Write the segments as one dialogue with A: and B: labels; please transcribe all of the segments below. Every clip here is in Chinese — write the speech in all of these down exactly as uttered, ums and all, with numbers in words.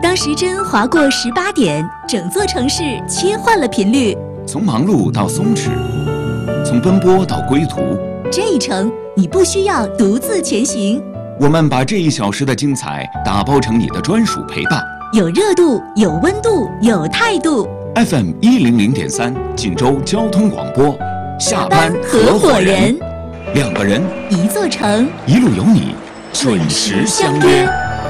A: 当时针划过十八点，整座城市切换了频率，
B: 从忙碌到松弛，从奔波到归途，
A: 这一程你不需要独自前行。
B: 我们把这一小时的精彩打包成你的专属陪伴，
A: 有热度，有温度，有态度。
B: F M 一零零点三，锦州交通广播，下班合伙人，两个人，
A: 一座城，
B: 一路有你，准时相约。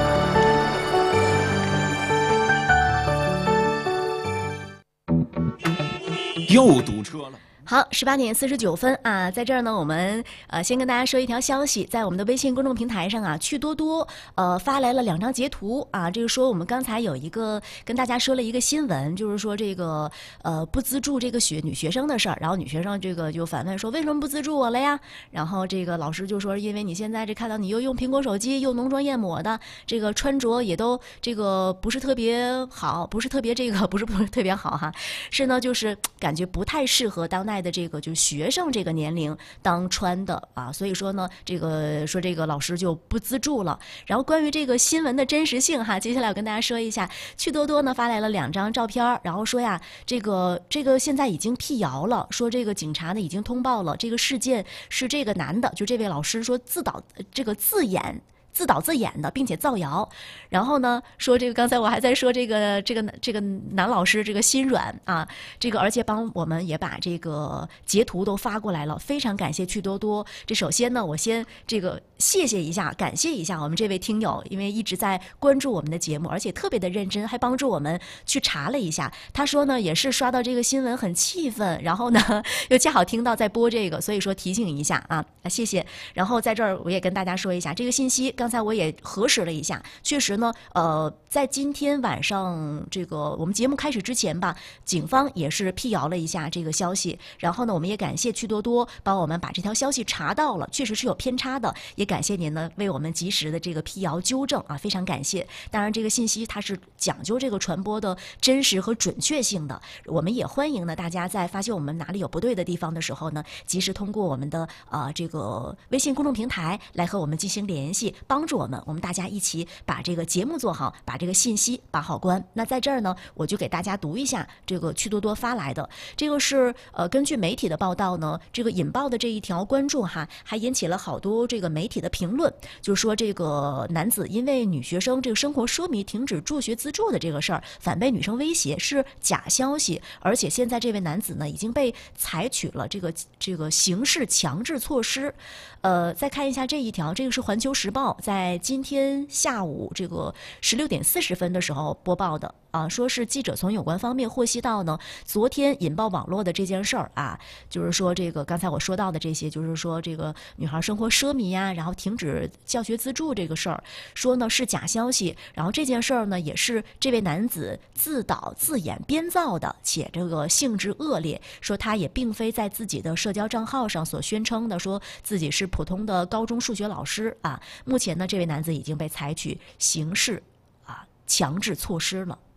B: 又堵车了。
C: 好，十八点四十九分啊，在这儿呢，我们呃先跟大家说一条消息，在我们的微信公众平台上啊，趣多多呃发来了两张截图啊，这个说我们刚才有一个跟大家说了一个新闻，就是说这个呃不资助这个学女学生的事儿，然后女学生这个就反问说为什么不资助我了呀？然后这个老师就说因为你现在这看到你又用苹果手机又浓妆艳抹的，这个穿着也都这个不是特别好，不是特别这个不是不是特别好哈，是呢就是感觉不太适合当代的这个就是学生这个年龄当穿的啊，所以说呢，这个说这个老师就不资助了。然后关于这个新闻的真实性哈，接下来我跟大家说一下，趣多多呢发来了两张照片，然后说呀，这个这个现在已经辟谣了，说这个警察呢已经通报了这个事件是这个男的，就这位老师说自导这个自演。自导自演的，并且造谣，然后呢说这个刚才我还在说这个这个这个男老师这个心软啊，这个而且帮我们也把这个截图都发过来了，非常感谢趣多多。这首先呢，我先这个谢谢一下，感谢一下我们这位听友，因为一直在关注我们的节目，而且特别的认真，还帮助我们去查了一下。他说呢，也是刷到这个新闻很气愤，然后呢又恰好听到在播这个，所以说提醒一下啊，谢谢。然后在这儿我也跟大家说一下这个信息。刚才我也核实了一下，确实呢，呃，在今天晚上这个我们节目开始之前吧，警方也是辟谣了一下这个消息。然后呢，我们也感谢趣多多帮我们把这条消息查到了，确实是有偏差的，也感谢您呢为我们及时的这个辟谣纠正啊，非常感谢。当然，这个信息它是讲究这个传播的真实和准确性的，我们也欢迎呢大家在发现我们哪里有不对的地方的时候呢，及时通过我们的呃这个微信公众平台来和我们进行联系。帮助我们，我们大家一起把这个节目做好，把这个信息把好关。那在这儿呢，我就给大家读一下这个趣多多发来的，这个是呃根据媒体的报道呢，这个引爆的这一条关注哈，还引起了好多这个媒体的评论，就是说这个男子因为女学生这个生活奢靡停止助学资助的这个事儿，反被女生威胁是假消息，而且现在这位男子呢已经被采取了这个这个刑事强制措施。呃，再看一下这一条，这个是环球时报在今天下午这个十六点四十分的时候播报的啊，说是记者从有关方面获悉到呢，昨天引爆网络的这件事儿啊，就是说这个刚才我说到的这些，就是说这个女孩生活奢靡呀，然后停止教学资助这个事儿，说呢是假消息，然后这件事儿呢也是这位男子自导自演编造的，且这个性质恶劣，说他也并非在自己的社交账号上所宣称的说自己是普通的高中数学老师啊。目前呢，这位男子已经被采取刑事啊强制措施了。